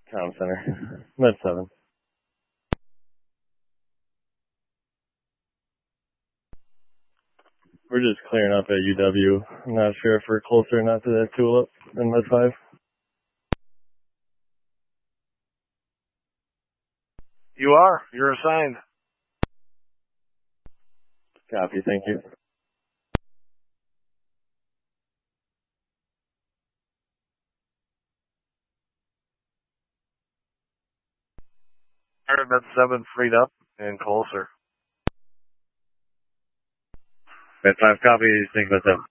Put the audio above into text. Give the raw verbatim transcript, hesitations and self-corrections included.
Town Center. Med seven. We're just clearing up at U W. I'm not sure if we're closer or not to that tulip in Med five. You are. You're assigned. Copy. Thank you. Med seven freed up and closer. Med five copy, sync Med seven.